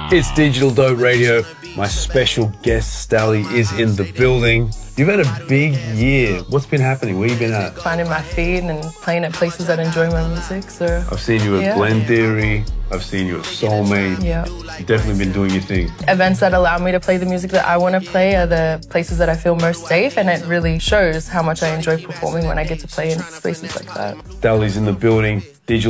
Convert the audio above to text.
It's Digital Dope Radio. My special guest, Stally, is in the building. You've had a big year. What's been happening? Where you been at? Finding my feet and playing at places that enjoy my music. So I've seen you at Blend Theory. I've seen you at Soulmate. Yeah. You've definitely been doing your thing. Events that allow me to play the music that I want to play are the places that I feel most safe, and it really shows how much I enjoy performing when I get to play in spaces like that. Stally's in the building. Digital